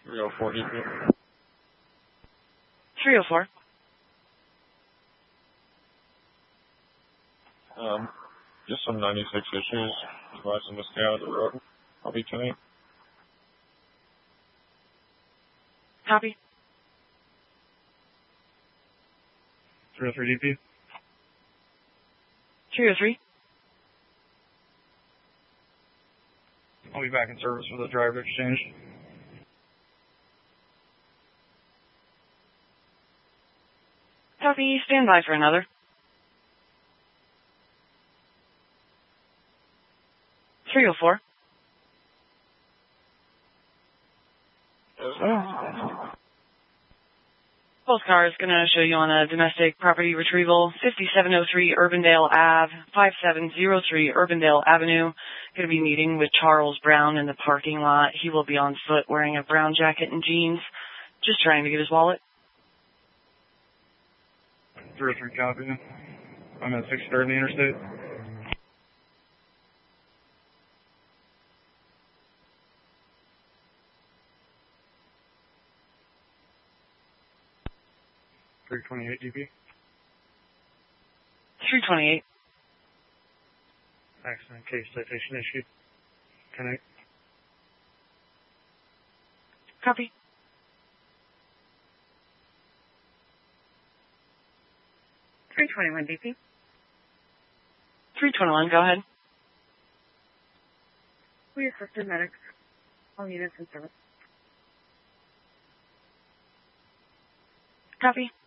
304 DP. 304. Just some 96 issues. Advising to stay out of the road. I'll be tonight. Copy. 303 DP. 303. I'll be back in service for the driver exchange. Copy. Stand by for another. 304. Pulse car is going to show you on a domestic property retrieval, 5703 Urbandale Ave, 5703 Urbandale Avenue. Going to be meeting with Charles Brown in the parking lot. He will be on foot wearing a brown jacket and jeans, just trying to get his wallet. 303 copy. I'm at 630 Interstate. .328 DP. 328. Accident case citation issued. Connect. Copy. 321 DP. 321, go ahead. We assisted medics. All units in service. Copy.